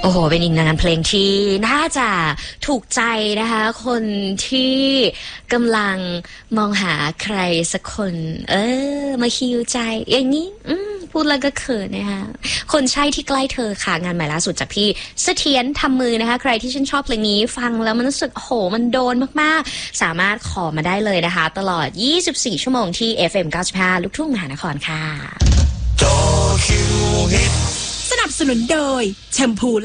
โอ้โหเป็นอีกงานเพลงที่น่าจะถูกใจนะคะคนที่กำลังมองหาใครสักคนมาฮิวใจอย่างนี้พูดแล้วก็เขินนะคะคนใช่ที่ใกล้เธอค่ะงานใหม่ล่าสุดจากพี่เสถียรทำมือนะคะใครที่ชื่นชอบเพลงนี้ฟังแล้วมันรู้สึกโหมันโดนมากๆสามารถขอมาได้เลยนะคะตลอด24ชั่วโมงที่ FM 95ลูกทุ่งมหานครค่ะสนับสนุนโดยแชมพู